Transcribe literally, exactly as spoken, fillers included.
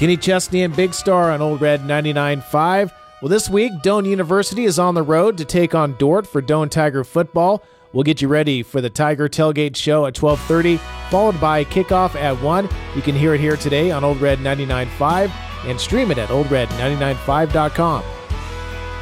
Kenny Chesney and Big Star on Old Red ninety-nine point five. Well, this week, Doane University is on the road to take on Dordt for Doane Tiger football. We'll get you ready for the Tiger Tailgate Show at twelve thirty, followed by kickoff at one. You can hear it here today on Old Red ninety-nine point five and stream it at old red ninety-nine point five dot com.